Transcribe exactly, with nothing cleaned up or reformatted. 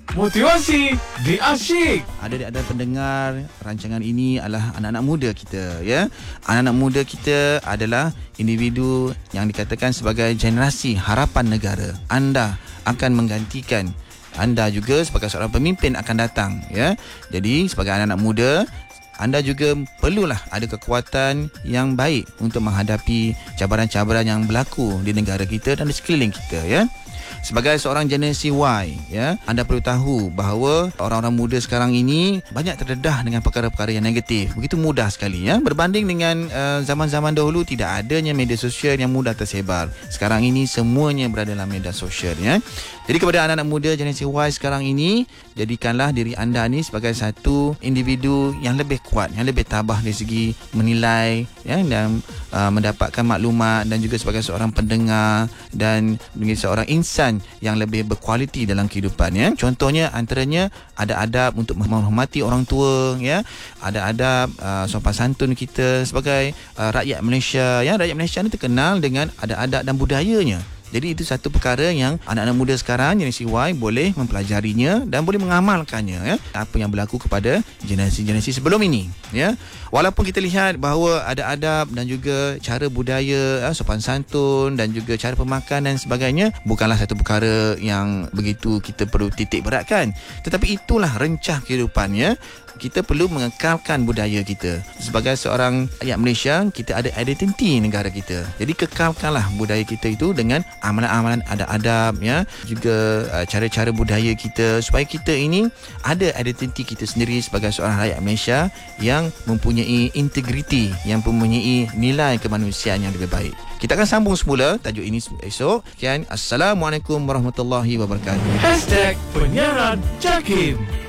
Motivasi di Asyik. Ada ada pendengar rancangan ini adalah anak-anak muda kita, ya. Anak-anak muda kita adalah individu yang dikatakan sebagai generasi harapan negara. Anda akan menggantikan, anda juga sebagai seorang pemimpin akan datang, ya. Jadi sebagai anak-anak muda, anda juga perlulah ada kekuatan yang baik untuk menghadapi cabaran-cabaran yang berlaku di negara kita dan di sekeliling kita, ya. Sebagai seorang generasi Y, ya, anda perlu tahu bahawa orang-orang muda sekarang ini banyak terdedah dengan perkara-perkara yang negatif. Begitu mudah sekali, ya. Berbanding dengan uh, zaman-zaman dahulu, tidak adanya media sosial yang mudah tersebar. Sekarang ini semuanya berada dalam media sosial, ya. Jadi kepada anak-anak muda generasi Y sekarang ini, jadikanlah diri anda ni sebagai satu individu yang lebih kuat, yang lebih tabah dari segi menilai, ya, dan uh, mendapatkan maklumat, dan juga sebagai seorang pendengar dan menjadi seorang insan yang lebih berkualiti dalam kehidupan, ya. Contohnya antaranya ada adab untuk menghormati orang tua, ya. Ada adab uh, sopan santun kita sebagai uh, rakyat Malaysia, ya. Rakyat Malaysia ni terkenal dengan ada adab dan budayanya. Jadi itu satu perkara yang anak-anak muda sekarang generasi Y boleh mempelajarinya dan boleh mengamalkannya, ya. Apa yang berlaku kepada generasi-generasi sebelum ini, ya. Walaupun kita lihat bahawa ada adab dan juga cara budaya, sopan santun dan juga cara pemakan dan sebagainya bukanlah satu perkara yang begitu kita perlu titik beratkan, tetapi itulah rencah kehidupan, ya. Kita perlu mengekalkan budaya kita. Sebagai seorang rakyat Malaysia, kita ada identiti negara kita. Jadi kekalkanlah budaya kita itu dengan amalan-amalan adab-adab, ya, juga uh, cara-cara budaya kita, supaya kita ini ada identiti kita sendiri sebagai seorang rakyat Malaysia yang mempunyai integriti, yang mempunyai nilai kemanusiaan yang lebih baik. Kita akan sambung semula tajuk ini esok. Sekian, Assalamualaikum warahmatullahi wabarakatuh. Hashtag Penyiaran Jakim.